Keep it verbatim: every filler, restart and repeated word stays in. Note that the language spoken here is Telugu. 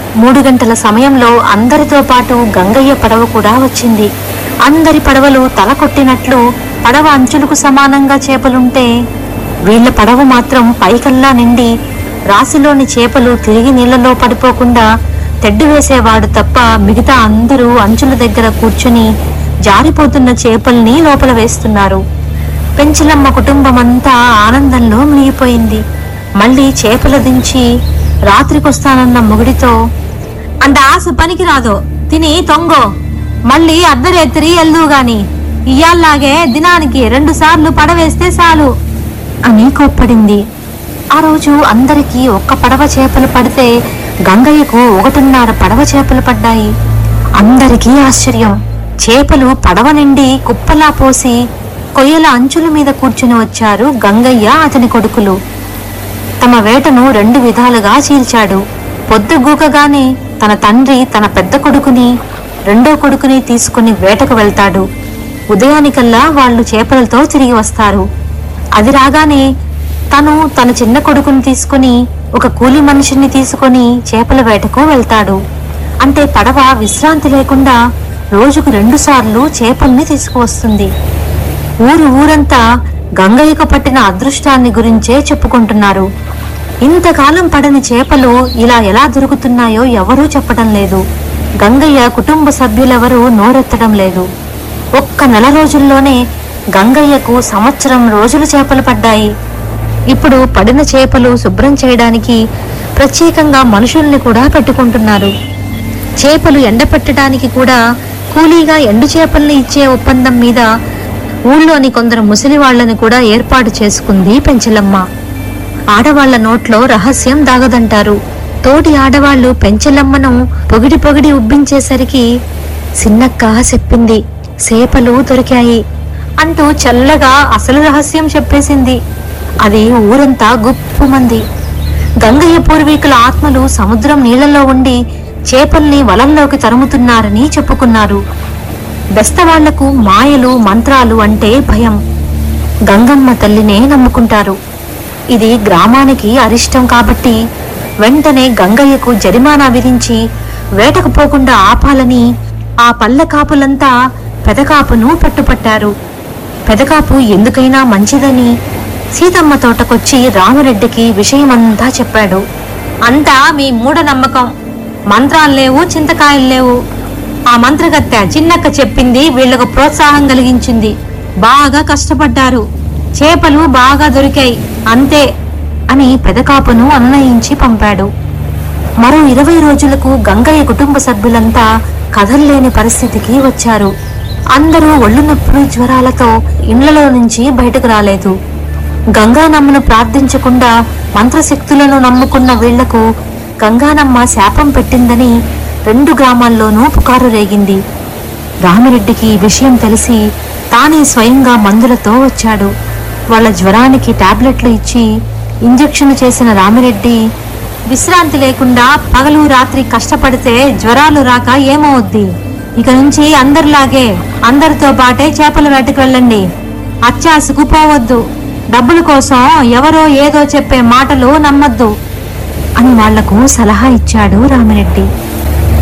మూడు గంటల సమయంలో అందరితో పాటు గంగయ్య పడవ కూడా వచ్చింది. అందరి పడవలు తల కొట్టినట్లు పడవ అంచులకు సమానంగా చేపలుంటే వీళ్ల పడవ మాత్రం పైకల్లా నిండి రాశిలోని చేపలు తిరిగి నీళ్లలో పడిపోకుండా తెడ్డు వేసేవాడు తప్ప మిగతా అందరూ అంచుల దగ్గర కూర్చుని జారిపోతున్న చేపల్ని లోపల వేస్తున్నారు. పెంచలమ్మ కుటుంబమంతా ఆనందంలో మునిగిపోయింది. మళ్ళీ చేపలు దించి రాత్రికొస్తానన్న మొగుడితో, అంత ఆశ పనికి రాదో, తిని తొంగో, మళ్ళీ అర్ధరేత్రి ఎల్దు గాని ఇయ్యాల్లాగే దినానికి రెండు సార్లు పడవేస్తే చాలు అని కోప్పడింది. ఆ రోజు అందరికీ ఒక్క పడవ చేపలు పడితే గంగయ్యకు ఒకటిన్నర పడవ చేపలు పడ్డాయి. అందరికీ ఆశ్చర్యం. చేపలు పడవ నిండి కుప్పలా పోసి కొయ్యల అంచుల మీద కూర్చుని వచ్చారు గంగయ్య, అతని కొడుకులు. తమ వేటను రెండు విధాలుగా చీల్చాడు. పొద్దుగూకగానే తన తండ్రి తన పెద్ద కొడుకుని రెండో కొడుకుని తీసుకుని వేటకు వెళ్తాడు. ఉదయానికల్లా వాళ్ళు చేపలతో తిరిగి వస్తారు. అది రాగానే తను తన చిన్న కొడుకుని తీసుకుని ఒక కూలి మనిషిని తీసుకుని చేపల వేటకు వెళ్తాడు. అంటే పడవ విశ్రాంతి లేకుండా రోజుకు రెండు సార్లు చేపల్ని తీసుకువస్తుంది. ఊరు ఊరంతా గంగయ్యకు పట్టిన అదృష్టాన్ని గురించే చెప్పుకుంటున్నారు. ఇంతకాలం పడని చేపలు ఇలా ఎలా దొరుకుతున్నాయో ఎవరూ చెప్పడం లేదు. గంగయ్య కుటుంబ సభ్యులెవరూ నోరెత్తడం లేదు. ఒక్క నెల రోజుల్లోనే గంగయ్యకు సంవత్సరం రోజులు చేపలు పడ్డాయి. ఇప్పుడు పడిన చేపలు శుభ్రం చేయడానికి ప్రత్యేకంగా మనుషుల్ని కూడా పెట్టుకుంటున్నారు. చేపలు ఎండపెట్టడానికి కూడా కూలీగా ఎండు చేపల్ని ఇచ్చే ఒప్పందం మీద ఊళ్ళోని కొందరు ముసలి వాళ్లని కూడా ఏర్పాటు చేసుకుంది పెంచలమ్మ. ఆడవాళ్ల నోట్లో రహస్యం దాగదంటారు. తోటి ఆడవాళ్లు పెంచలమ్మను పొగిడి పొగిడి ఉబ్బించేసరికి సిన్నక్క చెప్పింది, చేపలు దొరికాయి అంటూ చల్లగా అసలు రహస్యం చెప్పేసింది. అది ఊరంతా గుప్పుమంది. గంగయ్య పూర్వీకుల ఆత్మలు సముద్రం నీళ్లలో ఉండి చేపల్ని వలల్లోకి తరుముతున్నారని చెప్పుకున్నారు. బెస్తవాళ్లకు మాయలు మంత్రాలు అంటే భయం. గంగమ్మ తల్లినే నమ్ముకుంటారు. ఇది గ్రామానికి అరిష్టం కాబట్టి వెంటనే గంగయ్యకు జరిమానా విధించి వేటకు పోకుండా ఆపాలని ఆ పల్లె కాపులంతా పెదకాపును పట్టుపట్టారు. పెదకాపు ఎందుకైనా మంచిదని సీతమ్మ తోటకొచ్చి రామిరెడ్డికి విషయమంతా చెప్పాడు. అంతా మీ మూఢనమ్మకం. మంత్రాలు లేవు, చింతకాయలు లేవు. ఆ మంత్రగత్తె చిన్నక్క చెప్పింది వీళ్లకు ప్రోత్సాహం కలిగించింది. బాగా కష్టపడ్డారు, చేపలు బాగా దొరికాయి అంతే అని పెదకాపును అన్నయించి పంపాడు. మరో ఇరవై రోజులకు గంగయ్య కుటుంబ సభ్యులంతా కదల్లేని పరిస్థితికి వచ్చారు. అందరూ ఒళ్ళు నొప్పులు జ్వరాలతో ఇళ్లలో నుంచి బయటకు రాలేదు. గంగానమ్మను ప్రార్థించకుండా మంత్రశక్తులను నమ్ముకున్న వీళ్లకు గంగానమ్మ శాపం పెట్టిందని రెండు గ్రామాల్లోనూ పుకారు రేగింది. రామిరెడ్డికి ఈ విషయం తెలిసి తానే స్వయంగా మందులతో వచ్చాడు. వాళ్ళ జ్వరానికి టాబ్లెట్లు ఇచ్చి ఇంజెక్షన్ చేసిన రామిరెడ్డి, విశ్రాంతి లేకుండా పగలు రాత్రి కష్టపడితే జ్వరాలు రాక ఏమవుద్ది, ఇక నుంచి అందరిలాగే అందరితో పాటే చేపల వేటకు వెళ్ళండి, అత్యాశకు పోవద్దు, డబ్బుల కోసం ఎవరో ఏదో చెప్పే మాటలు నమ్మద్దు అని వాళ్లకు సలహా ఇచ్చాడు రామిరెడ్డి.